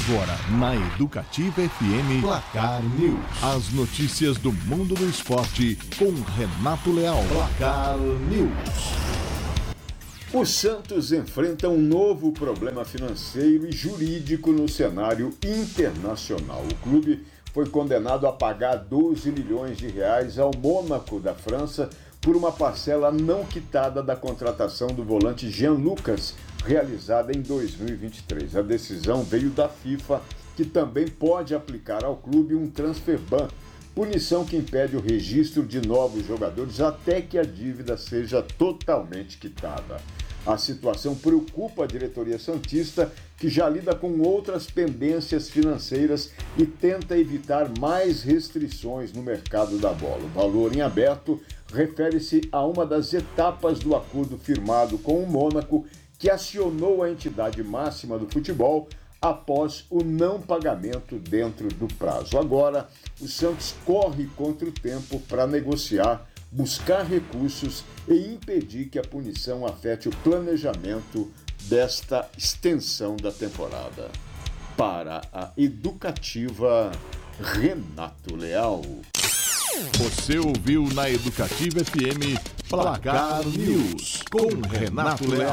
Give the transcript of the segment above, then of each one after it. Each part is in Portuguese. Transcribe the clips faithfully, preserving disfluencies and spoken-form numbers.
Agora, na Educativa F M, Placar News. As notícias do mundo do esporte com Renato Leal. Placar News. O Santos enfrenta um novo problema financeiro e jurídico no cenário internacional. O clube foi condenado a pagar doze milhões de reais ao Mônaco da França por uma parcela não quitada da contratação do volante Jean Lucas, realizada em dois mil e vinte e três. A decisão veio da FIFA, que também pode aplicar ao clube um transfer ban, punição que impede o registro de novos jogadores até que a dívida seja totalmente quitada. A situação preocupa a diretoria santista, que já lida com outras pendências financeiras e tenta evitar mais restrições no mercado da bola. O valor em aberto refere-se a uma das etapas do acordo firmado com o Mônaco, que acionou a entidade máxima do futebol após o não pagamento dentro do prazo. Agora, o Santos corre contra o tempo para negociar, buscar recursos e impedir que a punição afete o planejamento desta extensão da temporada. Para a Educativa, Renato Leal. Você ouviu na Educativa F M Placar News com Renato Leal.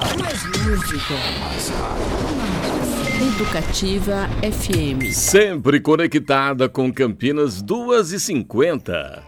Educativa F M. Sempre conectada com Campinas duas e cinquenta.